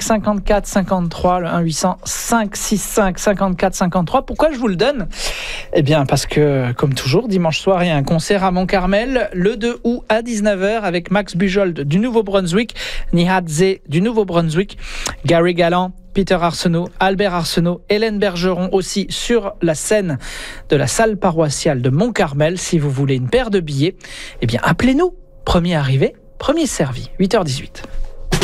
54 53, le 1-800-565-54-53. Pourquoi je vous le donne ? Eh bien, parce que, comme toujours, dimanche soir, il y a un concert à Mont-Carmel, le 2 août à 19h, avec Max Bujold du Nouveau-Brunswick, Nihadze du Nouveau-Brunswick, Gary Galland, Peter Arsenault, Albert Arsenault, Hélène Bergeron aussi sur la scène de la salle paroissiale de Mont-Carmel. Si vous voulez une paire de billets, eh bien, appelez-nous. Premier arrivé, premier servi. 8h18.